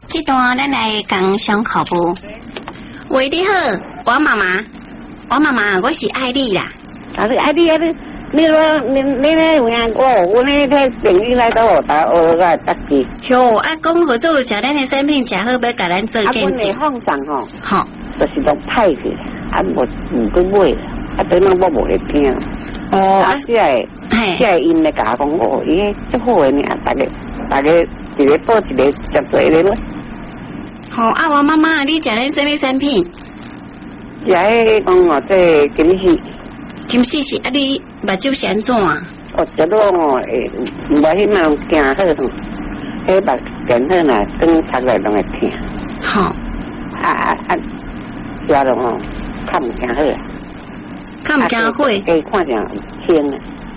这段咱来讲上课不？喂，你好，我妈妈，我是爱丽啦。 啊，是爱丽啊，你咧有影我咧在病院来到我个搭机。 哟，啊，讲合作食咱的产品食好，要甲咱做见证。 啊，阮的放上吼， 好， 就是拢歹去，啊，无去买，啊，等下我无会听。 哦， 啊，即个因咧甲我讲，哦，伊足好诶呢，大家一个报一个，接做一个咯。 好，啊，我妈妈，你食咱什么产品？ 食迄讲哦，这金丝是啊，你目睭是安怎啊？ 哦，食到哦，无迄嘛惊好吼，迄目见好啦，光擦来拢会疼。 好， 食了吼，较毋惊好啊。 较毋惊火？ 看着轻啊。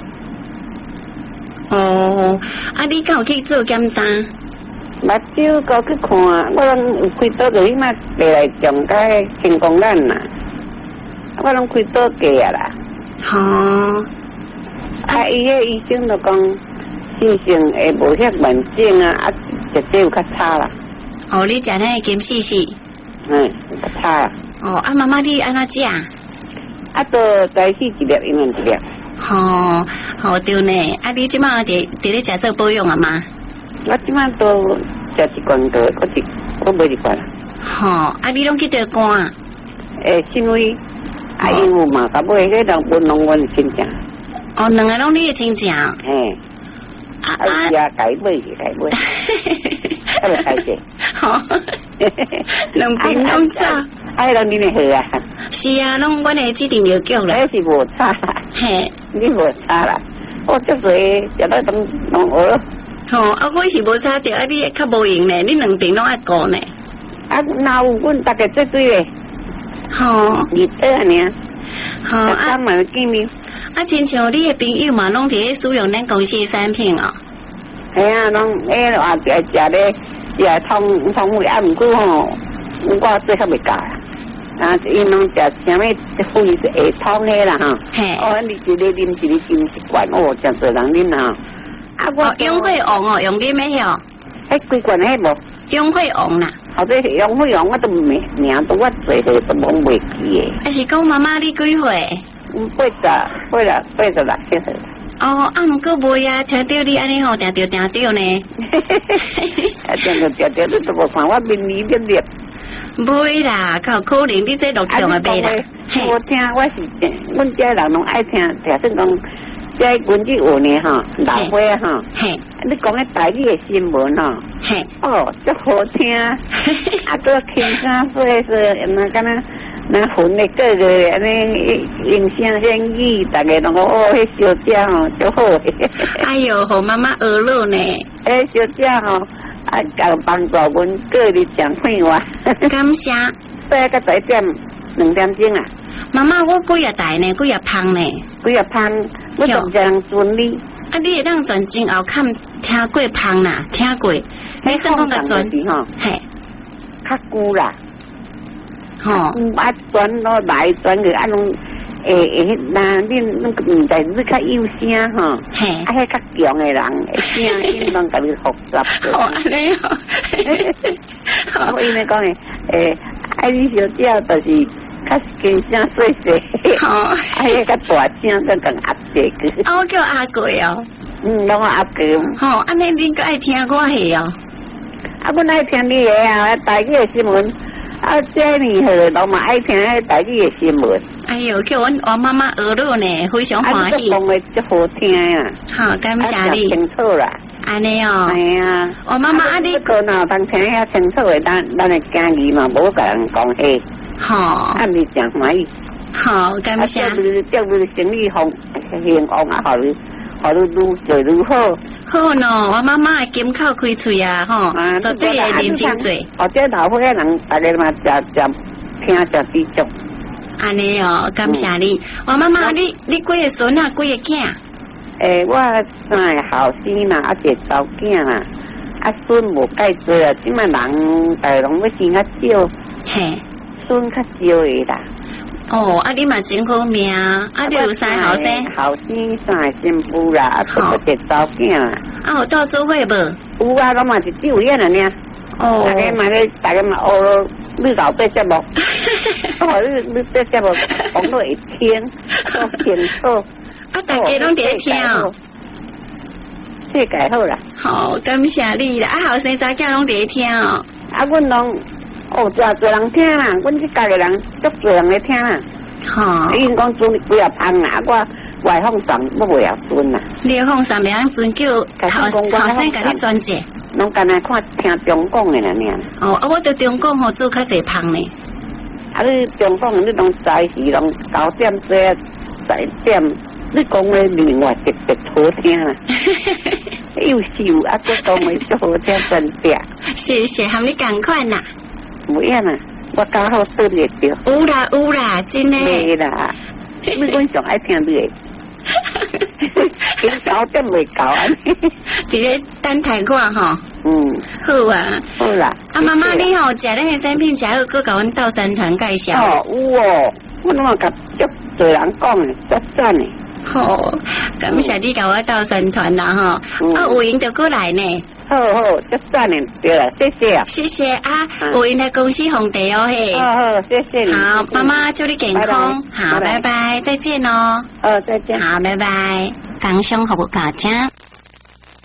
哦，啊，你敢有去做检查？ 目睭高去看，我拢有开刀就迄摆回来种解成功咱啦，我拢开刀过啊啦。 好， 啊，伊迄医生就讲，性性会无遐严重啊，啊，直接有较差啦。 哦，你食咱的金丝是？ 有较差啦。 哦，啊，妈妈你安怎食？ 啊，都早起一粒，一年一粒。 好，好对呢。啊，你即马伫咧食做保养啊吗？ 我即摆都食一罐多，我买一罐。 好，啊，你拢去倒罐？ 因为啊，因为嘛，甲买迄人分拢阮亲戚。 哦，两个拢你的亲戚。 啊，也改买，啊，就改者。 好，两边拢差。 啊，人恁的好啊。 是啊，拢阮的指定药局啦。 是无差啦。 嘿， 你无差啦。我足侪食到拢学。 哦，啊，我是无差着，啊，你较无用呢，你两边拢爱顾呢。 啊，哪有阮大家做对咧？ 好， 你这安尼啊？ 好啊， 嘛见面。 啊，亲像你的朋友嘛，拢伫咧使用咱公司的产品哦。 系啊，拢话食咧，通胃啊，毋过吼，我最较袂教啊。啊，因拢食啥物肺是下通迄啦吼。 嘿。 哦，你一日啉一日啉一罐，哦，真侪人啉啊。 啊，我用血王哦，用啉的吼。 几罐迄无？ 用血王啦。 后头用血王我都名都我做岁都拢袂记诶。 啊，是讲妈妈你几岁 ？86岁。 哦，啊，毋过袂啊，听到你安尼吼，定着呢。 啊，定着，你都无看我面面点点。 袂啦，较可能你这录像啊袂啦。 我听我是，阮家人拢爱听，假算讲，这阮去学呢吼，老伙啊吼。嘿。你讲个台语的新闻吼。嘿。哦，足好听。啊，都轻声说，那敢那混的个安尼音声声语，大家拢讲哦，迄小姐吼足好的。 哎哟，互妈妈学了呢。 小姐吼，啊，帮助阮个日讲废话。 感谢。 对，个1点2点钟啊。 妈妈，我几日大呢？几日胖呢？ 几日胖？我仲人尊你。 啊，你会当转前后看听过胖啦，听过。你算讲个转吼？ 嘿， 较久啦。 吼， 啊转咯来转去啊拢那恁毋知你较幼声吼， 嘿， 啊迄较强的人声音拢甲你复杂。 哦，安尼哦。 我因为讲爱丽小姐就是较轻声细细，啊迄较大声都更压下去。 啊，我叫阿贵哦。 拢阿贵。 吼，安尼恁个爱听我戏哦。 啊，阮爱听你的啊，台语的新闻。啊，这年好，拢嘛爱听迄台语的新闻。 哎呦，叫阮我妈妈学了呢，非常欢喜。 讲的足好听啊！ 好，感谢你。 清楚啦。 安尼哦。系啊。 我妈妈啊，你个哪当听遐清楚的，咱的家己嘛，无甲人讲嘿。 好。 啊，你真欢喜。 好，感谢。 叫你生意兴旺啊，好你愈做愈好。 好喏，我妈妈的金口开喙啊，吼，绝对会认真做。 或者头伙人，大家嘛听知足。 安尼哦，感谢你。我妈妈，你几个孙啊，几个囝？ 我3个后生啦，啊1个查囝啦，啊孙无介多啊，即卖人大拢要生较少，嘿，孙较少的啦。 哦，啊你嘛真好命，啊你有3个后生？ 后生3个新妇啦，啊1个查囝啦。 啊有到做伙无？ 有啊，我嘛是只有遐尔尔。 哦，大家嘛学你老爸节目，你这节目讲到一天，都挺好。 啊，大家拢在听哦。 世界好啦。 好，感谢你啦！啊，后生仔囝拢在听哦。 啊，阮拢真侪人听啦，阮去家己人足侪人来听啦。 好。 因讲准不要芳啦，我外放上我袂晓准啦。 你放上袂晓准叫后生甲你转接。 拢干那看听中讲的啦，尔。 哦，啊，我对中讲吼做较侪芳呢。 啊，你中讲你拢早时拢9点多10点，你讲的另外特别好听啦。优秀啊，佮讲的足好听真嗲。 谢谢，和你共款啦。 唔样啦，我刚好对得着。 有啦，真的。 对啦，你阮上爱听你的。9点未到啊！ 直接等待看吼。好啊。 好啦。 啊，妈妈你吼食咱的产品食好，佮甲阮斗山团介绍。 哦，有哦，我拢甲足侪人讲的，足赞的。 好，感谢你甲我斗山团啦吼。啊，有闲就过来呢。 好，足赞的，对啦，谢谢啊。 谢谢啊，有闲来公司红茶哦嘿。 好，谢谢你。 好，妈妈祝你健康。好，拜拜，再见哦。 再见。 好，拜拜。感谢服务大家。